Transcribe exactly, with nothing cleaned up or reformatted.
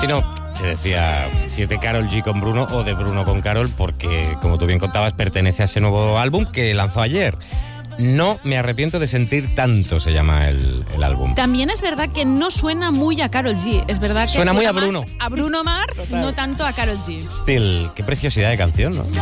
Sino que decía si es de Karol G con Bruno o de Bruno con Karol, porque, como tú bien contabas, pertenece a ese nuevo álbum que lanzó ayer. No me arrepiento de sentir tanto, se llama el, el álbum. También es verdad que no suena muy a Karol G. Es verdad que suena muy a Bruno. A Bruno Mars, total. No tanto a Karol G. Still, qué preciosidad de canción, ¿no?